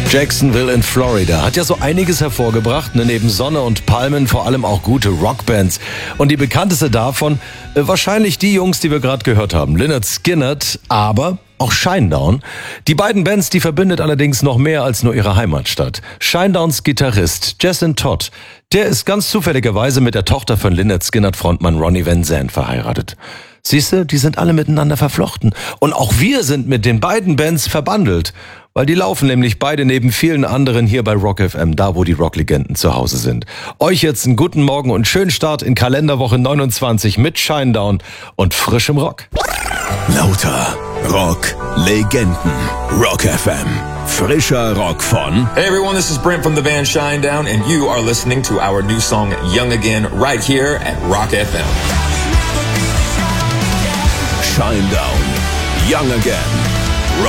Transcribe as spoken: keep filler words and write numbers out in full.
Jacksonville in Florida hat ja so einiges hervorgebracht, ne? Neben Sonne und Palmen vor allem auch gute Rockbands. Und die bekannteste davon, äh, wahrscheinlich die Jungs, die wir gerade gehört haben, Lynyrd Skynyrd, aber auch Shinedown. Die beiden Bands, die verbindet allerdings noch mehr als nur ihre Heimatstadt. Shinedowns Gitarrist Jason Todd, der ist ganz zufälligerweise mit der Tochter von Lynyrd Skynyrd Frontmann Ronnie Van Zant verheiratet. Siehste, die sind alle miteinander verflochten. Und auch wir sind mit den beiden Bands verbandelt. Weil die laufen nämlich beide neben vielen anderen hier bei Rock F M, da wo die Rocklegenden zu Hause sind. Euch jetzt einen guten Morgen und schönen Start in Kalenderwoche neunundzwanzig mit Shinedown und frischem Rock. Lauter Rock-Legenden. Rock F M. Frischer Rock von... Hey everyone, this is Brent from the band Shinedown and you are listening to our new song Young Again right here at Rock F M. Shinedown. Young Again.